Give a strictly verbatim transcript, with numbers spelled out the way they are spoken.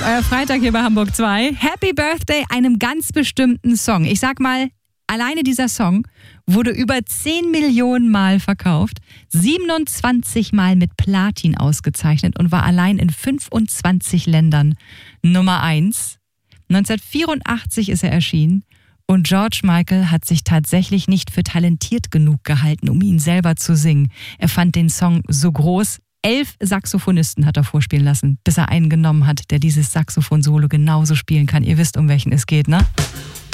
ist euer Freitag hier bei Hamburg zwei. Happy Birthday einem ganz bestimmten Song. Ich sag mal, alleine dieser Song wurde über zehn Millionen Mal verkauft, siebenundzwanzig Mal mit Platin ausgezeichnet und war allein in fünfundzwanzig Ländern Nummer eins. neunzehnhundertvierundachtzig ist er erschienen und George Michael hat sich tatsächlich nicht für talentiert genug gehalten, um ihn selber zu singen. Er fand den Song so groß. Elf Saxophonisten hat er vorspielen lassen, bis er einen genommen hat, der dieses Saxophon-Solo genauso spielen kann. Ihr wisst, um welchen es geht, ne?